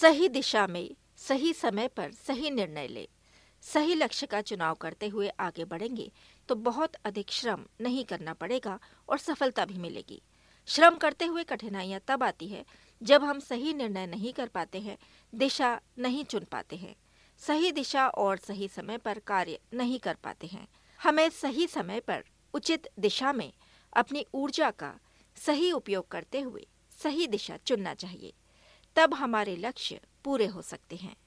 सही दिशा में सही समय पर सही निर्णय ले। सही लक्ष्य का चुनाव करते हुए आगे बढ़ेंगे तो बहुत अधिक श्रम नहीं करना पड़ेगा और सफलता भी मिलेगी। श्रम करते हुए कठिनाइयां तब आती है जब हम सही निर्णय नहीं कर पाते हैं, दिशा नहीं चुन पाते हैं, सही दिशा और सही समय पर कार्य नहीं कर पाते हैं। हमें सही समय पर उचित दिशा में अपनी ऊर्जा का सही उपयोग करते हुए सही दिशा चुनना चाहिए। तब हमारे लक्ष्य पूरे हो सकते हैं।